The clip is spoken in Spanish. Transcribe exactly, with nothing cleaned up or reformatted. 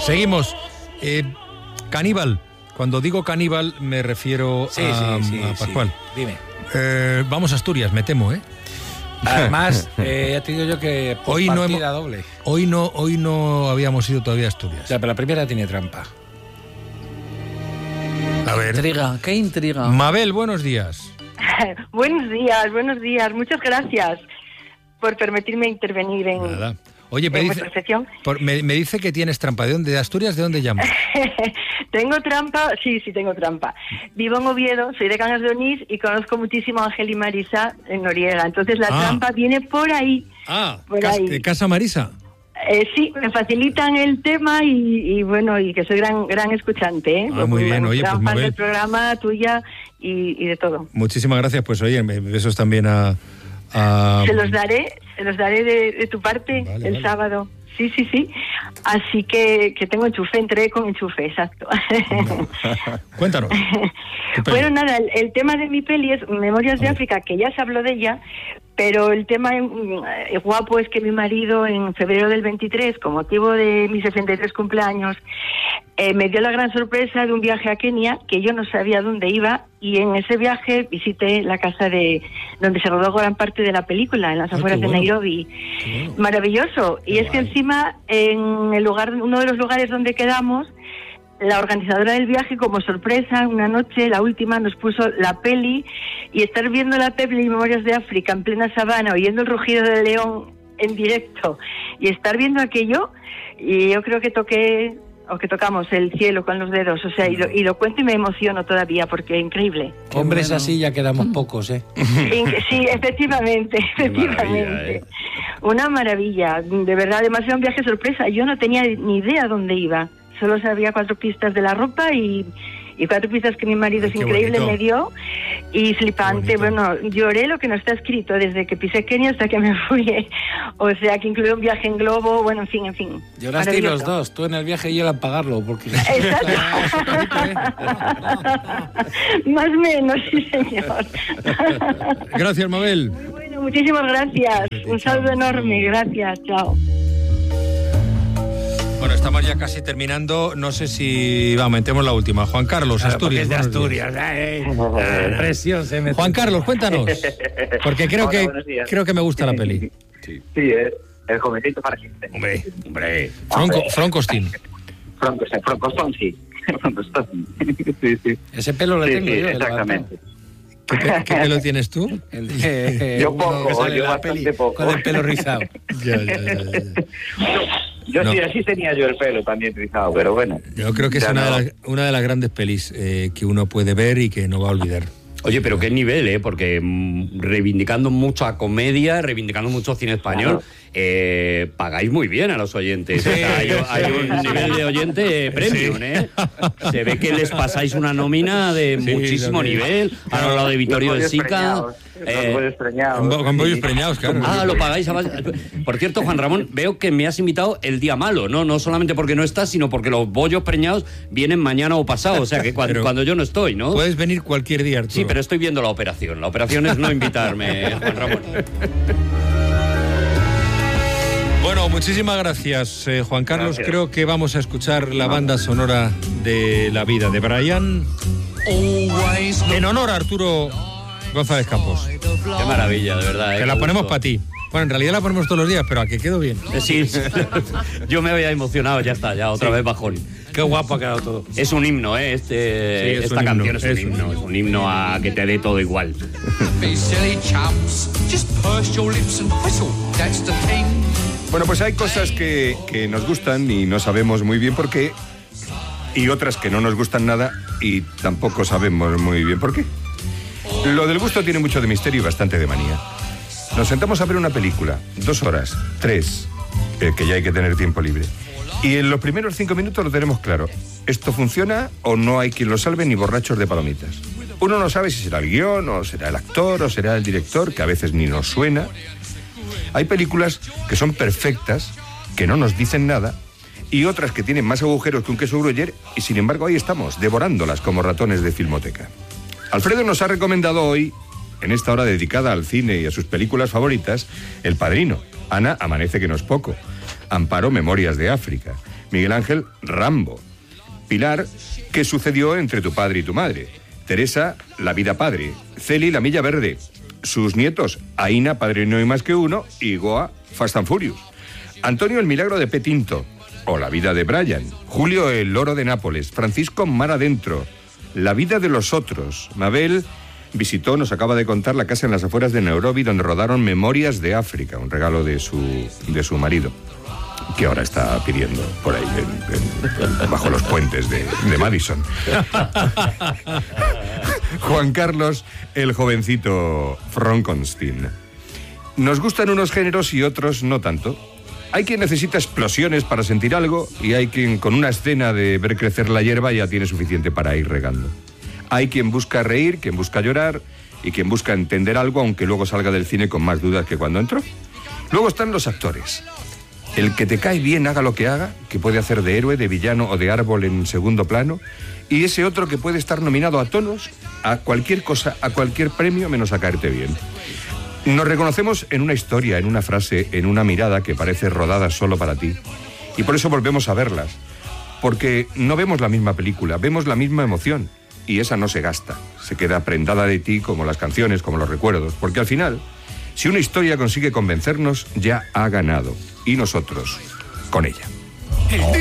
Seguimos. Eh, caníbal. Cuando digo caníbal me refiero sí, a, sí, sí, a Pascual. Sí. Dime. Eh, vamos a Asturias, me temo, ¿eh? Además, eh, ya te digo yo que por hoy no partida hemos, doble. Hoy no, hoy no habíamos ido todavía a Asturias. O sea, pero la primera tiene trampa. A ver. Intriga, qué intriga. Mabel, buenos días. Buenos días, buenos días. Muchas gracias por permitirme intervenir en, Nada. Oye, me en dice, vuestra sección. por, me, me dice que tienes trampa. ¿De dónde? ¿De Asturias? ¿De dónde llamas? Tengo trampa, sí, sí tengo trampa. Vivo en Oviedo, soy de Cangas de Onís y conozco muchísimo a Ángel y Marisa en Noriega. Entonces la ah. trampa viene por ahí. Ah, por Cas ahí. Casa Marisa. Eh, sí, me facilitan el tema y, y bueno, y que soy gran gran escuchante, ¿eh? Ah, muy bien, oye, gran pues fan Mabel, del programa, tuya y, y de todo. Muchísimas gracias, pues oye, besos también a... a... Se los daré, se los daré de, de tu parte vale, el vale. sábado. Sí, sí, sí. Así que, que tengo enchufe, entré con enchufe, exacto. Cuéntanos. Bueno, nada, el, el tema de mi peli es Memorias de África, que ya se habló de ella, pero el tema eh, guapo es que mi marido en febrero del veintitrés, con motivo de mis sesenta y tres cumpleaños, eh, me dio la gran sorpresa de un viaje a Kenia, que yo no sabía dónde iba, y en ese viaje visité la casa de donde se rodó gran parte de la película, en las Ay, afueras qué de bueno. Nairobi. Bueno. Maravilloso. Qué Y es que guay. encima, en el lugar, uno de los lugares donde quedamos, la organizadora del viaje, como sorpresa, una noche, la última, nos puso la peli, y estar viendo la peli Memorias de África en plena sabana, oyendo el rugido del león en directo, y estar viendo aquello, y yo creo que toqué, o que tocamos el cielo con los dedos, o sea, y lo, y lo cuento y me emociono todavía, porque increíble. Qué Hombres bueno. así ya quedamos pocos, ¿eh? Sí, sí, efectivamente, efectivamente. maravilla, ¿eh? Una maravilla, de verdad, además era un viaje sorpresa, yo no tenía ni idea dónde iba. Solo sabía cuatro pistas de la ropa y, y cuatro pistas que mi marido Ay, es qué increíble bonito. me dio. Y flipante, Qué bonito. bueno, lloré lo que no está escrito desde que pisé Kenia hasta que me fui. O sea, que incluyó un viaje en globo, bueno, en fin, en fin. Lloraste los Maravilloso. dos, tú en el viaje y él al pagarlo, porque... Exacto. Más o menos, sí, señor. Gracias, Mabel. Muy bueno, muchísimas gracias. Un saludo enorme, gracias, chao. Bueno, estamos ya casi terminando. No sé si... Va, aumentemos la última. Juan Carlos, Claro, Asturias. porque es de buenos días. Asturias, ¿eh? Presión se me... Juan Carlos, cuéntanos. Porque creo Hola, que buenos días. creo que me gusta la peli. Sí, es el jovencito para siempre. Hombre, hombre. Fronco, Francostin. Francostin, Francostin, sí. Francostin. Sí, sí. Ese pelo lo Sí, tengo sí, yo. el exactamente. ¿Qué, pe- qué pelo tienes tú? El de, Yo uno poco, que sale yo en la bastante peli poco. con el pelo rizado. Ya, ya, ya, ya. Yo No. sí, así tenía yo el pelo también rizado, pero bueno. Yo creo que es Ya una, no. de las, una de las grandes pelis eh, que uno puede ver y que no va a olvidar. Oye, pero qué nivel, ¿eh? Porque mm, reivindicando mucha comedia, reivindicando mucho cine español, Claro. eh, pagáis muy bien a los oyentes. O sea, hay, hay un nivel de oyente premium, ¿eh? Se ve que les pasáis una nómina de Sí, muchísimo también. nivel. Han hablado de Vittorio de Los pollos Sica. preñados, eh, Los pollos preñados. Con, bo- con bollos Sí. preñados, claro. Ah, lo pagáis a base... Por cierto, Juan Ramón, veo que me has invitado el día malo, ¿no? No solamente porque no estás, sino porque los bollos preñados vienen mañana o pasado. O sea, que cuando, Pero cuando yo no estoy, ¿no? Puedes venir cualquier día, Arturo. Sí, pero estoy viendo la operación. La operación es no invitarme, Juan Ramón. Bueno, muchísimas gracias, eh, Juan Carlos. Gracias. Creo que vamos a escuchar la banda sonora de La vida de Brian en honor a Arturo González Campos. Qué maravilla, de verdad. ¿eh? Que la Qué ponemos gusto. para ti. Bueno, en realidad la ponemos todos los días, pero a que quedó bien. Eh, Sí, sí. Yo me había emocionado, ya está, ya otra vez bajón. Qué guapo ha quedado todo. Es un himno, ¿eh? Este, Sí, es esta un canción himno, es un es un himno, es un himno a que te dé todo igual. Be silly chaps, just purse your lips and whistle, that's the thing. Bueno, pues hay cosas que, que nos gustan y no sabemos muy bien por qué, y otras que no nos gustan nada y tampoco sabemos muy bien por qué. Lo del gusto tiene mucho de misterio y bastante de manía. Nos sentamos a ver una película, dos horas, tres, eh, que ya hay que tener tiempo libre. Y en los primeros cinco minutos lo tenemos claro. ¿Esto funciona o no hay quien lo salve ni borrachos de palomitas? Uno no sabe si será el guión, o será el actor, o será el director, que a veces ni nos suena. Hay películas que son perfectas, que no nos dicen nada, y otras que tienen más agujeros que un queso gruyère, y sin embargo ahí estamos, devorándolas como ratones de filmoteca. Alfredo nos ha recomendado hoy, en esta hora dedicada al cine y a sus películas favoritas, El Padrino. Ana amanece que no es poco. Amparo, Memorias de África. Miguel Ángel, Rambo. Pilar, ¿qué sucedió entre tu padre y tu madre? Teresa, La vida padre. Celi, La milla verde. Sus nietos, Aina, Padre no hay más que uno, y Goa, Fast and Furious. Antonio, El milagro de Petinto, o La vida de Brian. Julio, El oro de Nápoles. Francisco, Mar adentro. La vida de los otros. Mabel visitó, nos acaba de contar, la casa en las afueras de Nairobi donde rodaron Memorias de África, un regalo de su, de su marido, que ahora está pidiendo por ahí, en, en, bajo los puentes de, de Madison. Juan Carlos, el jovencito Frankenstein. Nos gustan unos géneros y otros no tanto. Hay quien necesita explosiones para sentir algo y hay quien con una escena de ver crecer la hierba ya tiene suficiente para ir regando. Hay quien busca reír, quien busca llorar y quien busca entender algo aunque luego salga del cine con más dudas que cuando entró. Luego están los actores. El que te cae bien haga lo que haga, que puede hacer de héroe, de villano o de árbol en segundo plano, y ese otro que puede estar nominado a tonos, a cualquier cosa, a cualquier premio, menos a caerte bien. Nos reconocemos en una historia, en una frase, en una mirada que parece rodada solo para ti, y por eso volvemos a verlas, porque no vemos la misma película, vemos la misma emoción, y esa no se gasta, se queda prendada de ti como las canciones, como los recuerdos, porque al final, si una historia consigue convencernos, ya ha ganado, y nosotros con ella.